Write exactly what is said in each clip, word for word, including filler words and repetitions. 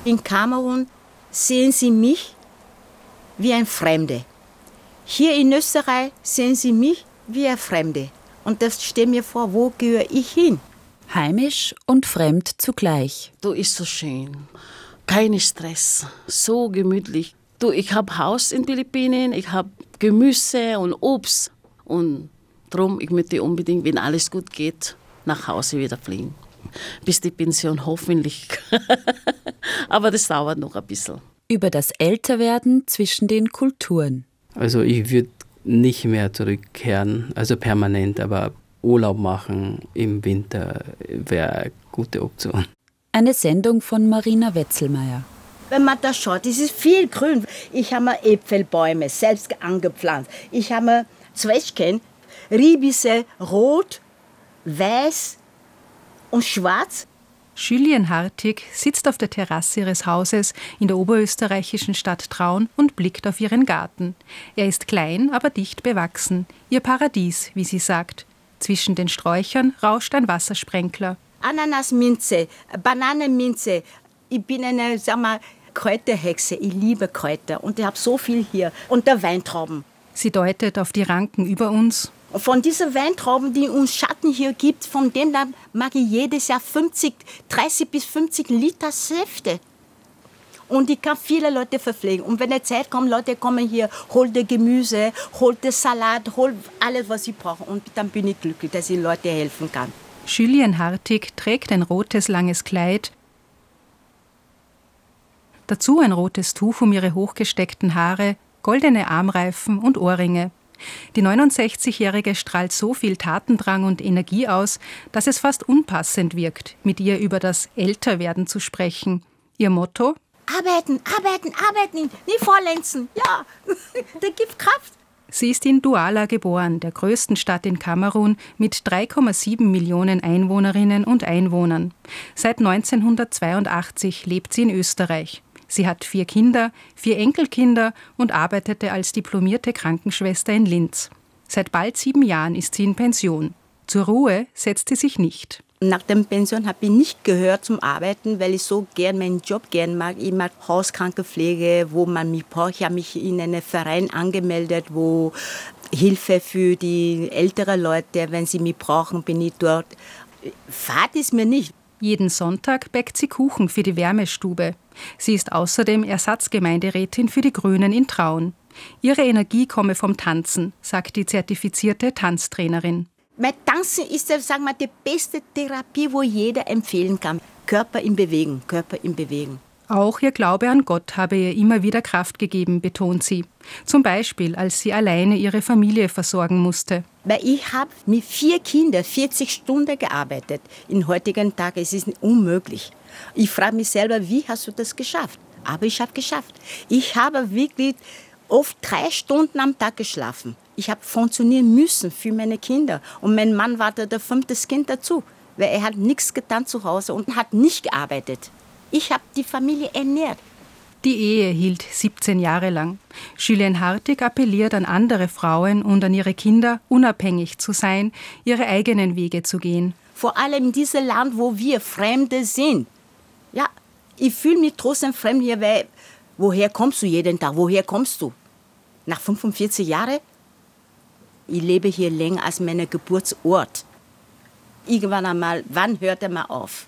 In Kamerun sehen sie mich wie ein Fremde. Hier in Österreich sehen sie mich wie ein Fremde. Und das steht mir vor, wo gehöre ich hin? Heimisch und fremd zugleich. Du, ist so schön. Kein Stress. So gemütlich. Du, ich habe Haus in den Philippinen, ich habe Gemüse und Obst. Und darum, ich möchte unbedingt, wenn alles gut geht, nach Hause wieder fliegen. Bis die Pension hoffentlich. Aber das dauert noch ein bisschen. Über das Älterwerden zwischen den Kulturen. Also ich würde nicht mehr zurückkehren, also permanent, aber Urlaub machen im Winter wäre eine gute Option. Eine Sendung von Marina Wetzelmeier. Wenn man da schaut, es ist viel grün. Ich habe mir Äpfelbäume selbst angepflanzt. Ich habe mir Zwetschgen, Ribisse, rot, weiß und schwarz. Julien Hartig sitzt auf der Terrasse ihres Hauses in der oberösterreichischen Stadt Traun und blickt auf ihren Garten. Er ist klein, aber dicht bewachsen. Ihr Paradies, wie sie sagt. Zwischen den Sträuchern rauscht ein Wassersprenkler. Ananasminze, Bananenminze. Ich bin eine, sag mal, Kräuterhexe. Ich liebe Kräuter und ich habe so viel hier. Und der Weintrauben. Sie deutet auf die Ranken über uns. Von diesen Weintrauben, die uns Schatten hier gibt, von denen da mag ich jedes Jahr fünfzig, dreißig bis fünfzig Liter Säfte. Und ich kann viele Leute verpflegen. Und wenn die Zeit kommt, Leute kommen hier, holt das Gemüse, holt das Salat, holt alles, was sie brauchen. Und dann bin ich glücklich, dass ich Leuten helfen kann. Julien Hartig trägt ein rotes, langes Kleid. Dazu ein rotes Tuch um ihre hochgesteckten Haare, goldene Armreifen und Ohrringe. Die neunundsechzigjährige strahlt so viel Tatendrang und Energie aus, dass es fast unpassend wirkt, mit ihr über das Älterwerden zu sprechen. Ihr Motto? Arbeiten, arbeiten, arbeiten, nie vorlenzen. Ja, das gibt Kraft. Sie ist in Douala geboren, der größten Stadt in Kamerun, mit drei Komma sieben Millionen Einwohnerinnen und Einwohnern. Seit neunzehnhundertzweiundachtzig lebt sie in Österreich. Sie hat vier Kinder, vier Enkelkinder und arbeitete als diplomierte Krankenschwester in Linz. Seit bald sieben Jahren ist sie in Pension. Zur Ruhe setzt sie sich nicht. Nach der Pension habe ich nicht gehört zum Arbeiten, weil ich so gern meinen Job gern mag. Ich mag Hauskrankenpflege, wo man mich braucht. Ich habe mich in einen Verein angemeldet, wo Hilfe für die älteren Leute, wenn sie mich brauchen, bin ich dort. Fahrt ist mir nicht. Jeden Sonntag bäckt sie Kuchen für die Wärmestube. Sie ist außerdem Ersatzgemeinderätin für die Grünen in Traun. Ihre Energie komme vom Tanzen, sagt die zertifizierte Tanztrainerin. Mein Tanzen ist, sagen wir, die beste Therapie, wo jeder empfehlen kann. Körper in Bewegung, Körper in Bewegung. Auch ihr Glaube an Gott habe ihr immer wieder Kraft gegeben, betont sie. Zum Beispiel, als sie alleine ihre Familie versorgen musste. Weil ich habe mit vier Kindern vierzig Stunden gearbeitet. In heutigen Tagen ist es unmöglich. Ich frage mich selber, wie hast du das geschafft? Aber ich habe geschafft. Ich habe wirklich oft drei Stunden am Tag geschlafen. Ich habe funktionieren müssen für meine Kinder. Und mein Mann war da das fünfte Kind dazu. Weil er hat nichts getan zu Hause und hat nicht gearbeitet. Ich habe die Familie ernährt. Die Ehe hielt siebzehn Jahre lang. Julien Hartig appelliert an andere Frauen und an ihre Kinder, unabhängig zu sein, ihre eigenen Wege zu gehen. Vor allem in diesem Land, wo wir Fremde sind. Ja, ich fühle mich trotzdem fremd hier, weil woher kommst du jeden Tag? Woher kommst du? Nach fünfundvierzig Jahren? Ich lebe hier länger als mein Geburtsort. Irgendwann einmal, wann hört er mal auf?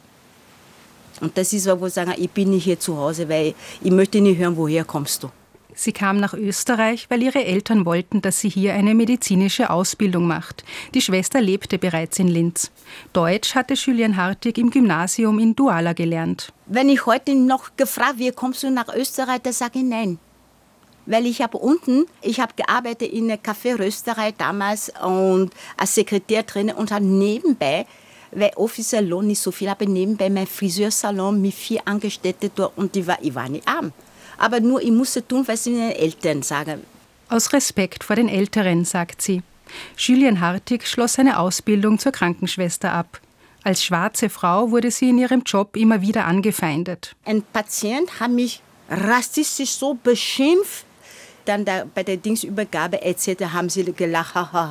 Und das ist, wo ich sage, ich bin nicht hier zu Hause, weil ich möchte nicht hören, woher kommst du. Sie kam nach Österreich, weil ihre Eltern wollten, dass sie hier eine medizinische Ausbildung macht. Die Schwester lebte bereits in Linz. Deutsch hatte Julien Hartig im Gymnasium in Douala gelernt. Wenn ich heute noch gefragt werde, kommst du nach Österreich, dann sage ich nein. Weil ich habe unten, ich habe gearbeitet in einer Kaffeerösterei damals und als Sekretär drin und habe nebenbei, weil offiziell Lohn nicht so viel, habe nebenbei meinen Friseursalon mit vier Angestellten dort und ich war, ich war nicht arm. Aber nur, ich musste tun, was meine Eltern sagen. Aus Respekt vor den Älteren, sagt sie. Julien Hartig schloss eine Ausbildung zur Krankenschwester ab. Als schwarze Frau wurde sie in ihrem Job immer wieder angefeindet. Ein Patient hat mich rassistisch so beschimpft. Dann da, bei der Dingsübergabe erzählte, haben sie gelacht, haha,